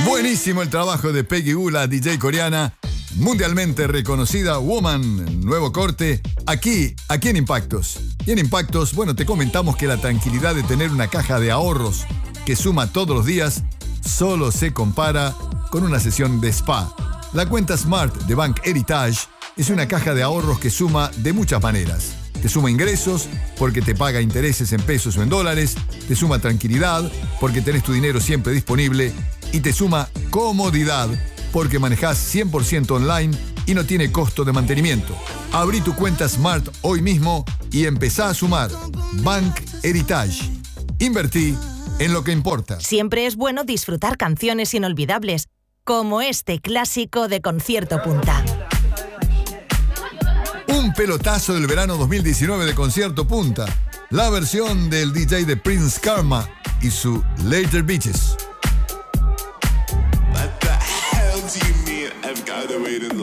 Buenísimo el trabajo de Peggy Gou, la DJ coreana, mundialmente reconocida, Woman, nuevo corte, aquí en Impactos. Y en Impactos, bueno, te comentamos que la tranquilidad de tener una caja de ahorros que suma todos los días solo se compara con una sesión de spa. La cuenta Smart de Bank Heritage es una caja de ahorros que suma de muchas maneras. Te suma ingresos porque te paga intereses en pesos o en dólares, te suma tranquilidad porque tenés tu dinero siempre disponible y te suma comodidad porque manejás 100% online y no tiene costo de mantenimiento. Abrí tu cuenta Smart hoy mismo y empezá a sumar. Bank Heritage. Invertí en lo que importa. Siempre es bueno disfrutar canciones inolvidables, como este clásico de Concierto Punta. Un pelotazo del verano 2019 de Concierto Punta. La versión del DJ de Prince Karma y su Later Bitches. What the hell do you mean I've got to wait in line?